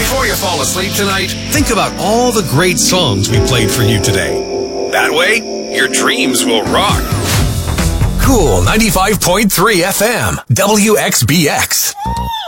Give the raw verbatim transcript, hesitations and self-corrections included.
Before you fall asleep tonight, think about all the great songs we played for you today. That way, your dreams will rock. Cool ninety-five point three F M, W X B X.